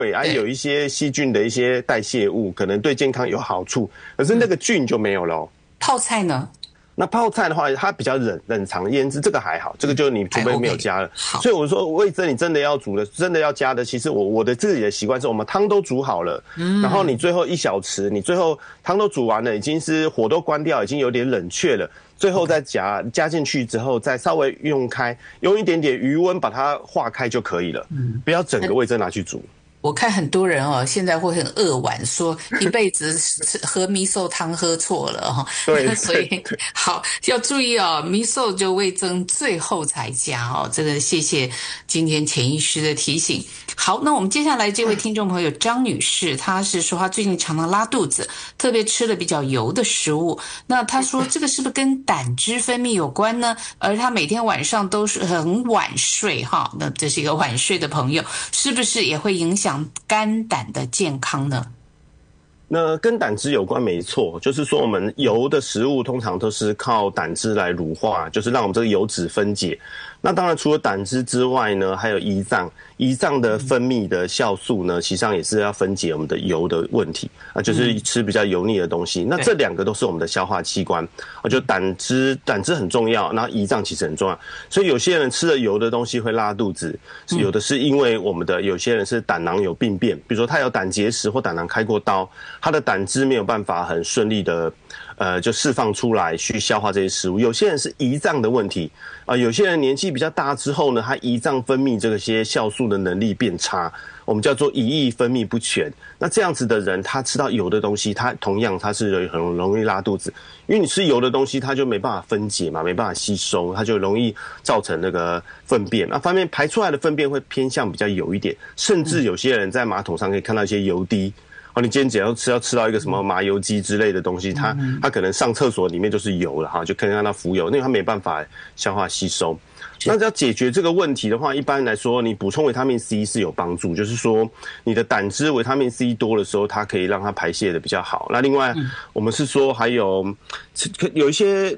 对啊，有一些细菌的一些代谢物，可能对健康有好处，可是那个菌就没有了。 泡菜呢？ 那泡菜的话，它比较冷藏腌制，这个还好，这个就你除非没有加了。 好， 所以我说味噌你真的要煮的，真的要加的，其实我的自己的习惯是我们汤都煮好了，然后你最后1小时，你最后汤都煮完了，已经是火都关掉，已经有点冷却了。最后再加进去之后，再稍微用一点点余温把它化开就可以了，不要整个味噌拿去煮。 我看很多人哦，现在会很扼腕，说一辈子喝米寿汤喝错了哈。 对， 所以好要注意哦，米寿就味噌最后才加哦。这个谢谢今天潜医师的提醒。好，那我们接下来这位听众朋友张女士，她是说她最近常常拉肚子，特别吃了比较油的食物。那她说这个是不是跟胆汁分泌有关呢？而她每天晚上都是很晚睡哈，那这是一个晚睡的朋友，是不是也会影响肝胆的健康呢？ 那跟胆汁有关没错，就是说我们油的食物通常都是靠胆汁来乳化，就是让我们这个油脂分解。那当然除了胆汁之外呢，还有胰脏的分泌的酵素呢，实际上也是要分解我们的油的问题啊，就是吃比较油腻的东西。那这2个都是我们的消化器官，就胆汁很重要，然后胰脏其实很重要。所以有些人吃了油的东西会拉肚子，有的是因为我们的有些人是胆囊有病变，比如说他有胆结石或胆囊开过刀，他的胆汁没有办法很顺利的就释放出来去消化这些食物。有些人是胰脏的问题有些人年纪比较大之后呢，他胰脏分泌这些酵素的能力变差，我们叫做胰液分泌不全。那这样子的人，他吃到油的东西，他同样他是很容易拉肚子，因为你吃油的东西，它就没办法分解嘛，没办法吸收，它就容易造成那个粪便。那方面排出来的粪便会偏向比较油一点，甚至有些人在马桶上可以看到一些油滴。你今天只要吃到一个什么麻油鸡之类的东西，它可能上厕所里面就是油了哈，就可以让它浮油，因为它没办法消化吸收。那要解决这个问题的话，一般来说，你补充维他命 C 是有帮助，就是说你的胆汁维他命 C 多的时候，它可以让它排泄的比较好。那另外，我们是说还有一些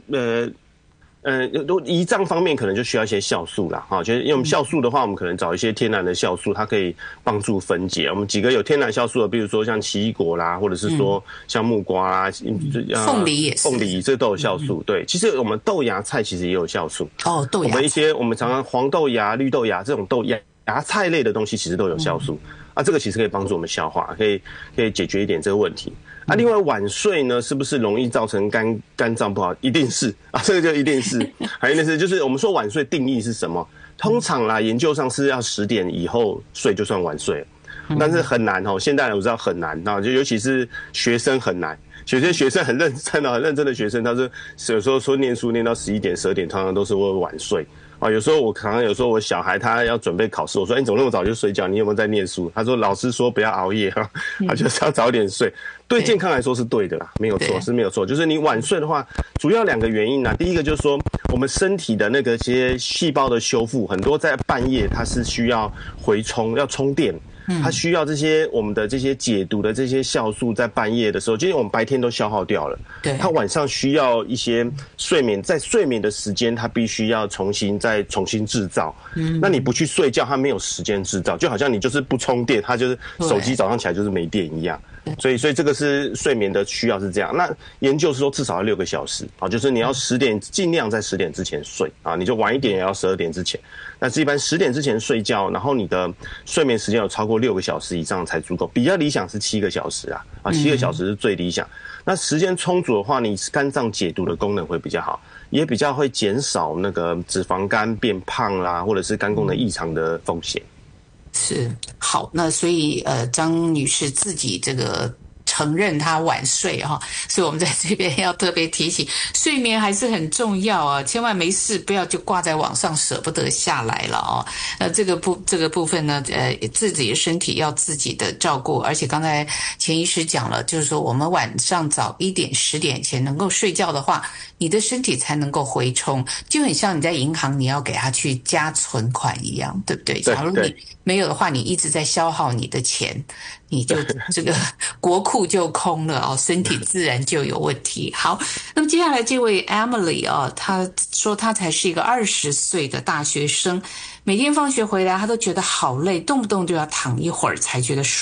胰脏方面可能就需要一些酵素啦，就是因为我们酵素的话，我们可能找一些天然的酵素，它可以帮助分解。我们几个有天然酵素的，比如说像奇异果啦，或者是说像木瓜啦， 凤梨也是， 凤梨这都有酵素。对，其实我们豆芽菜其实也有酵素。 豆芽菜， 我们常常黄豆芽、绿豆芽这种芽菜类的东西，其实都有酵素。这个其实可以帮助我们消化，可以解决一点这个问题。另外晚睡呢，是不是容易造成肝脏不好？一定是这个就一定是，还有一件事就是我们说晚睡定义是什么？通常啦，研究上是要10点以后睡就算晚睡，但是很难现在我知道很难就尤其是学生很难。有些学生很认真的学生，他是有时候说念书念到11点、12点，通常都是会晚睡。有时候我小孩他要准备考试，我说你怎么那么早就睡觉？你有没有在念书？他说老师说不要熬夜他就是要早点睡。对健康来说是对的啦，没有错，是没有错。就是你晚睡的话，主要2个原因第一个就是说我们身体的那个些细胞的修复，很多在半夜它是需要回充，要充电。它需要我们的这些解毒的这些酵素在半夜的时候，因为我们白天都消耗掉了，对，它晚上需要一些睡眠，在睡眠的时间它必须要重新制造。那你不去睡觉，它没有时间制造，就好像你就是不充电，它就是手机早上起来就是没电一样。所以这个是睡眠的需要是这样。那研究是说至少要6个小时就是你要10点，尽量在10点之前睡你就晚一点也要12点之前。那是一般10点之前睡觉，然后你的睡眠时间有超过6个小时以上才足够，比较理想是7个小时7个小时是最理想。那时间充足的话，你肝脏解毒的功能会比较好，也比较会减少那个脂肪肝变胖啦，或者是肝功能异常的风险。 是，好，那所以张女士自己这个承认她晚睡所以我们在这边要特别提醒，睡眠还是很重要千万没事不要就挂在网上舍不得下来了这个部分呢自己的身体要自己的照顾，而且刚才钱医师讲了，就是说我们晚上早1点10点前能够睡觉的话，你的身体才能够回充，就很像你在银行你要给他去加存款一样，对不对？假如你没有的话，你一直在消耗你的钱， 你就这个国库就空了哦，身体自然就有问题。好，那么接下来这位 Emily 啊，她说她才是一个20岁的大学生，每天放学回来她都觉得好累，动不动就要躺一会儿才觉得舒服。